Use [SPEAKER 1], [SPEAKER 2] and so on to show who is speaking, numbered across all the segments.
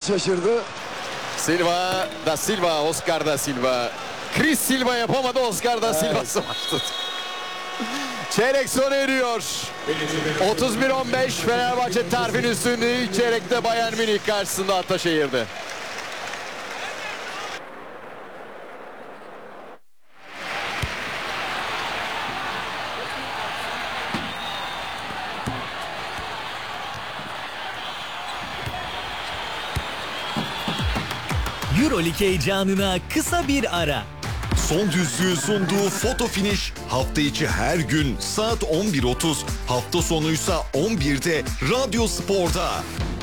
[SPEAKER 1] şaşırdı.
[SPEAKER 2] Silva, Da Silva, Oscar Da Silva. Chris Silva yapamadı, Oscar Da Silva savaştı. Çeyrek sona eriyor. 31-15 Fenerbahçe Terfin üstünlüğü ilk çeyrekte Bayern Münih karşısında Ataşehir'de.
[SPEAKER 3] Euroleague heyecanına kısa bir ara.
[SPEAKER 4] Son Düzlüğü sunduğu Foto Finish hafta içi her gün saat 11.30, hafta sonuysa 11'de Radyo Spor'da.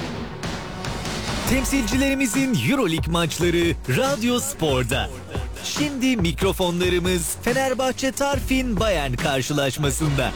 [SPEAKER 3] Temsilcilerimizin Euroleague maçları Radyo Spor'da. Şimdi mikrofonlarımız Fenerbahçe Tarfin Bayern karşılaşmasında.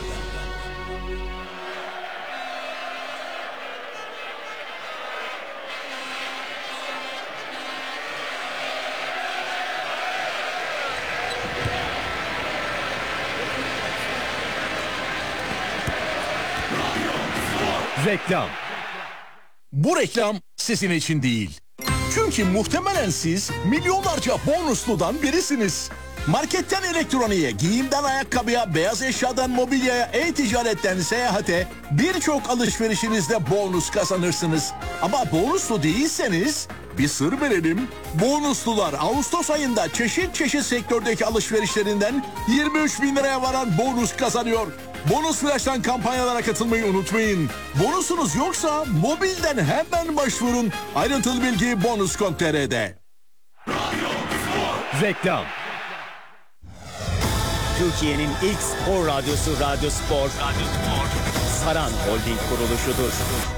[SPEAKER 5] Reklam. Bu reklam sizin için değil. Çünkü muhtemelen siz milyonlarca bonusludan birisiniz. Marketten elektroniğe, giyimden ayakkabıya, beyaz eşyadan mobilyaya, e-ticaretten seyahate birçok alışverişinizde bonus kazanırsınız. Ama bonuslu değilseniz bir sır verelim. Bonuslular Ağustos ayında çeşit çeşit sektördeki alışverişlerinden 23 bin liraya varan bonus kazanıyor. Bonus Flash'tan kampanyalara katılmayı unutmayın. Bonusunuz yoksa mobilden hemen başvurun. Ayrıntılı bilgi bonus.com.tr'de.
[SPEAKER 6] Reklam. Türkiye'nin ilk spor radyosu Radyo Spor. Saran Holding kuruluşudur.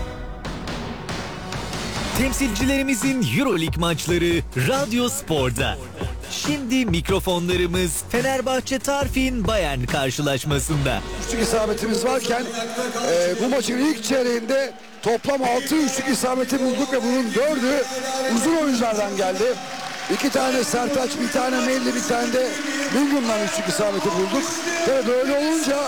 [SPEAKER 3] Temsilcilerimizin Euroleague maçları Radyo Spor'da. Şimdi mikrofonlarımız Fenerbahçe Tarfin Bayern karşılaşmasında.
[SPEAKER 1] Üçlük isabetimiz varken bu maçın ilk çeyreğinde toplam 6 üçlük isabeti bulduk ve bunun 4'ü uzun oyunculardan geldi. 2 tane Sertaç, bir tane Melli, bir tane de Bingham'dan üçlük isabeti bulduk. Ve böyle olunca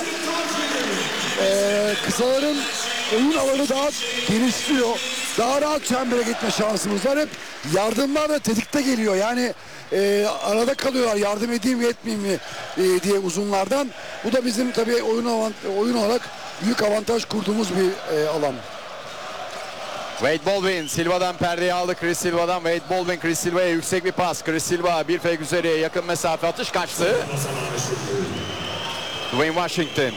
[SPEAKER 1] kısaların oyun alanı daha genişliyor. Daha rahat çembere gitme şansımız var. Hep yardımlar da tetikte geliyor. Yani arada kalıyorlar, yardım edeyim mi etmeyeyim mi diye uzunlardan. Bu da bizim tabii oyun olarak büyük avantaj kurduğumuz bir alan.
[SPEAKER 2] Wade Baldwin Silva'dan perdeyi aldı. Chris Silva'dan Wade Baldwin, Chris Silva'ya yüksek bir pas. Chris Silva bir fake üzeri yakın mesafe atış kaçtı. Dwayne Washington.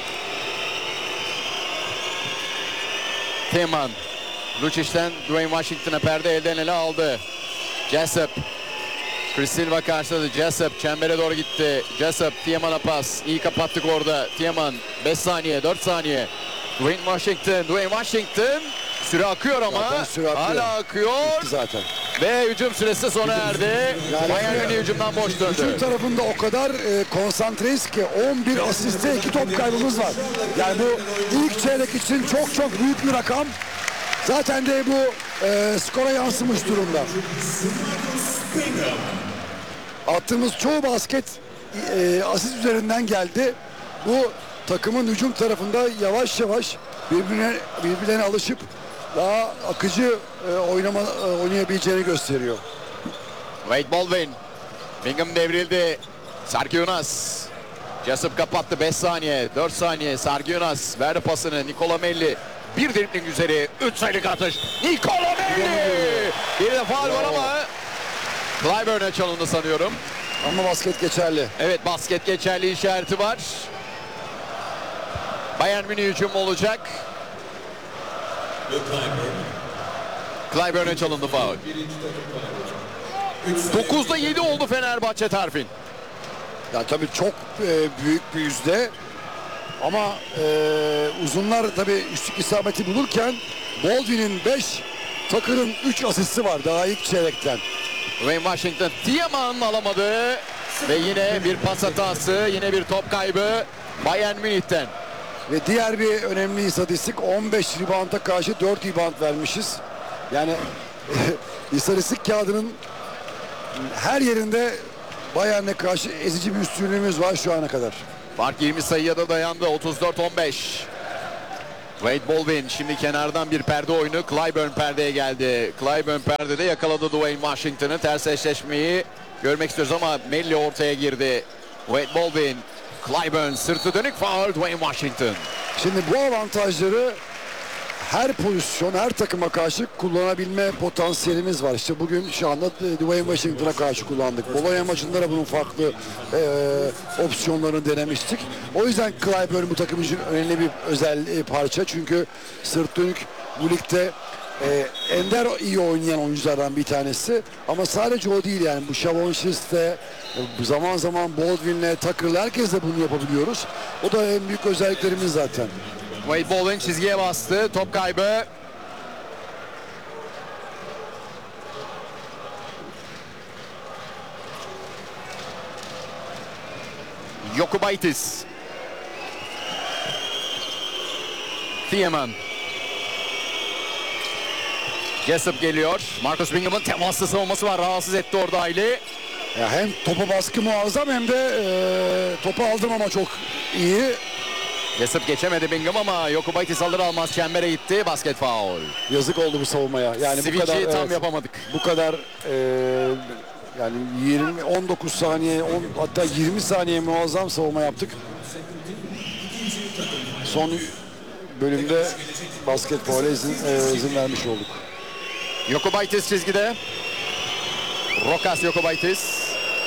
[SPEAKER 2] Tiemann. Lucic'ten Dwayne Washington'a perde elden ele aldı. Jessup. Chris Silva karşıladı. Jessup çembere doğru gitti. Jessup Tiemann'a pas. İyi kapattık orada. Tiemann 5 saniye 4 saniye. Dwayne Washington. Süre akıyor ama
[SPEAKER 1] süre akıyor.
[SPEAKER 2] Hala akıyor.
[SPEAKER 1] Bitti zaten.
[SPEAKER 2] Ve hücum süresi sona erdi. Bayern Münih hücumdan boş döndü.
[SPEAKER 1] Hücum tarafında o kadar konsantreyiz ki 11 asiste 2 top kaybımız var. Yani bu ilk çeyrek için çok çok büyük bir rakam. Zaten de bu skora yansımış durumda. Attığımız çoğu basket asist üzerinden geldi. Bu takımın hücum tarafında yavaş yavaş birbirlerine alışıp daha akıcı oynayabileceğini gösteriyor.
[SPEAKER 2] Wade Baldwin. Bingham devrildi. Sarkionas. Jessup kapattı 5 saniye 4 saniye. Sarkionas verdi pasını Nikola Melli. Bir dribling üzeri 3 sayılık atış. Nikola Melli. Bir de faul var ama Clyburn'a çalındı sanıyorum.
[SPEAKER 1] Ama basket geçerli.
[SPEAKER 2] Evet, basket geçerli işareti var. Bayern Münih hücum olacak. Clyburn'a çalındı faul. 9'da 7 oldu Fenerbahçe Tarfin.
[SPEAKER 1] Ya tabii çok büyük bir yüzde. Ama uzunlar tabii üçlük isabeti bulurken Baldwin'in 5, Tucker'ın 3 asisti var daha ilk çeyrekten.
[SPEAKER 2] Dwayne Washington Tiemann alamadı. Ve yine bir pas hatası, yine bir top kaybı Bayern Münih'ten.
[SPEAKER 1] Ve diğer bir önemli istatistik 15 rebound'a karşı 4 rebound vermişiz. Yani istatistik kağıdının her yerinde Bayern'e karşı ezici bir üstünlüğümüz var şu ana kadar.
[SPEAKER 2] Fark 20 sayıya da dayandı. 34-15. Wade Baldwin şimdi kenardan bir perde oyunu. Clyburn perdeye geldi. Clyburn perdede yakaladı Dwayne Washington'ı. Ters eşleşmeyi görmek istiyoruz ama Melli ortaya girdi. Wade Baldwin, Clyburn sırtı dönük faul Dwayne Washington.
[SPEAKER 1] Şimdi bu avantajları her pozisyon, her takıma karşı kullanabilme potansiyelimiz var. İşte bugün şu anda Dwayne Washington'a karşı kullandık. Bologna maçında da bunun farklı opsiyonlarını denemiştik. O yüzden Clyburn bu takım için önemli bir özel parça. Çünkü sırt dönük bu ligde ender iyi oynayan oyunculardan bir tanesi. Ama sadece o değil yani. Bu Shavon Shields'te zaman zaman Baldwin'le, Tucker'la herkesle bunu yapabiliyoruz. O da en büyük özelliklerimiz zaten.
[SPEAKER 2] Wade Baldwin çizgiye bastı. Top kaybı. Jokubaitis. Thiemann. Jessup geliyor. Marcus Bingham'ın temaslı savunması var. Rahatsız etti orada Ailey.
[SPEAKER 1] Ya hem topa baskı muazzam hem de topu aldım ama çok iyi.
[SPEAKER 2] Jessup geçemedi Bingham ama Jokubaitis alır almaz çembere gitti. Basket faul.
[SPEAKER 1] Yazık oldu bu savunmaya. Yani bu
[SPEAKER 2] Switch'i
[SPEAKER 1] kadar
[SPEAKER 2] tam yapamadık.
[SPEAKER 1] Bu kadar yani 19 saniye hatta 20 saniye muazzam savunma yaptık. Son bölümde basket faule izin vermiş olduk.
[SPEAKER 2] Jokubaitis çizgide. Rokas Jokubaitis.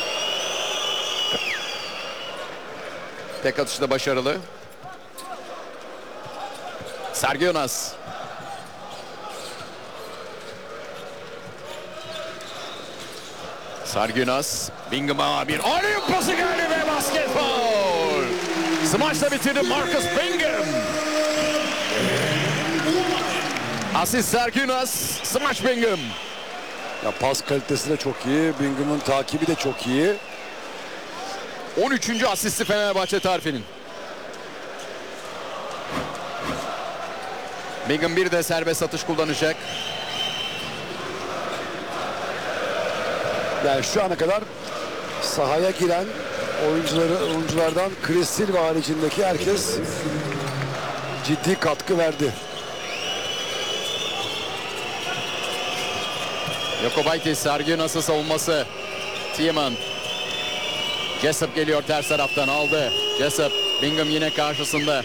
[SPEAKER 2] Tek atışta başarılı. Sargionas. Sargionas. Bingham'a bir alley-oop pası geldi ve basket foul. Smaçla bitirdi Marcus Bingham. Asist Sargionas. Smaç Bingham.
[SPEAKER 1] Ya pas kalitesi de çok iyi. Bingham'ın takibi de çok iyi.
[SPEAKER 2] 13. asisti Fenerbahçe tarifinin. Bingham bir de serbest atış kullanacak.
[SPEAKER 1] Yani şu ana kadar sahaya giren oyunculardan Chris Silva haricindeki herkes ciddi katkı verdi.
[SPEAKER 2] Jokubaitis, Sargionas'ın savunması. Thiemann. Jessup geliyor ters taraftan aldı. Jessup, Bingham yine karşısında.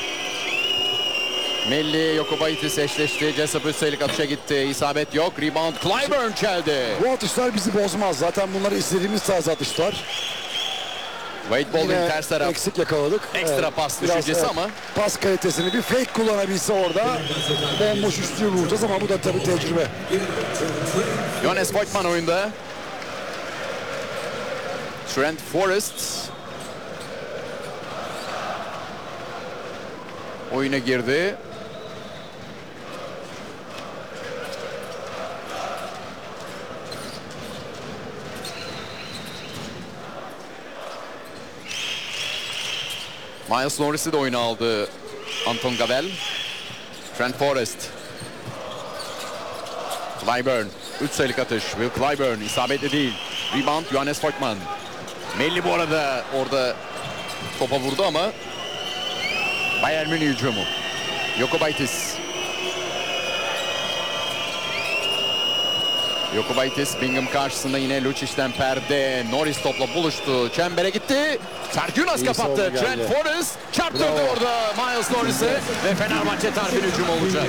[SPEAKER 2] Melli, Jokubaitis eşleşti. Jessup üstelik atışa gitti. İsabet yok. Rebound Clyburn çeldi.
[SPEAKER 1] Bu atışlar bizi bozmaz. Zaten bunları istediğimiz tarz atışlar.
[SPEAKER 2] Wade Baldwin
[SPEAKER 1] Yine
[SPEAKER 2] ters taraf.
[SPEAKER 1] eksik yakaladık.
[SPEAKER 2] Ekstra pas
[SPEAKER 1] Biraz,
[SPEAKER 2] düşüncesi ama.
[SPEAKER 1] Pas kalitesini bir fake kullanabilse orada bomboş üçlüğü vuracağız ama bu da tabii tecrübe.
[SPEAKER 2] Johannes Voigtmann oyunda. Trent Forrest oyuna girdi. Miles Norris'i de oyuna aldı Anton Gavel. Trent Forrest. Clyburn. 3 sayılık atış. Will Clyburn isabetli değil. Rebound Johannes Voigtmann. Melli bu arada orada topa vurdu ama Bayern Münih hücumu. Jokubaitis. Jokubaitis Bingham karşısında yine Lucic'ten perde. Norris topla buluştu. Çembere gitti. Sargionas kapattı.
[SPEAKER 1] savunma geldi.
[SPEAKER 2] Trent Forrest çarptırdı
[SPEAKER 1] Bravo.
[SPEAKER 2] orada Miles Norris'e ve Fenerbahçe tarifin hücumu olacak.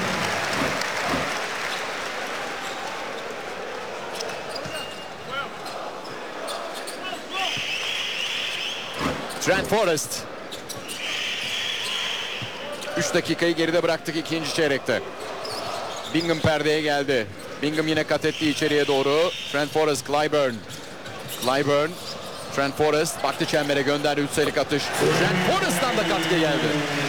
[SPEAKER 2] Trent Forrest. 3 dakikayı geride bıraktık ikinci çeyrekte. Bingham perdeye geldi. Bingham yine kat etti içeriye doğru. Trent Forrest, Clyburn. Clyburn, Trent Forrest baktı çembere gönderdi 3 sayılık atış. Trent Forrest'tan da katkı geldi.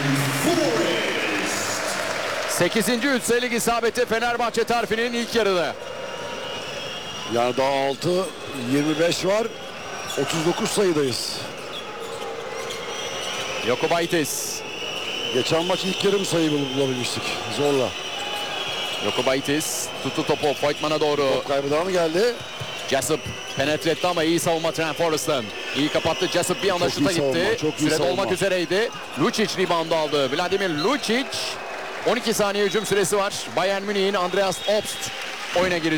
[SPEAKER 2] 8. 3 sayılık isabeti Fenerbahçe tarifinin ilk yarıda.
[SPEAKER 1] Yani daha 6-25 var. 39 sayıdayız.
[SPEAKER 2] Jokubaitis.
[SPEAKER 1] Geçen maç ilk yarım sayı bulabilmiştik. Zorla.
[SPEAKER 2] Jokubaitis tuttu topu Voigtmann'a doğru.
[SPEAKER 1] Top kaybı daha mı geldi?
[SPEAKER 2] Jessup penetre etti ama iyi savunma Trent Forrest'ın. İyi kapattı Jessup, bir anda
[SPEAKER 1] Çok iyi
[SPEAKER 2] şuta
[SPEAKER 1] savunma,
[SPEAKER 2] gitti.
[SPEAKER 1] çok iyi
[SPEAKER 2] Sürede
[SPEAKER 1] savunma.
[SPEAKER 2] olmak üzereydi. Lucic rebound aldı. Vladimir Lucic. 12 saniye hücum süresi var. Bayern Münih'in Andreas Obst oyuna girecek.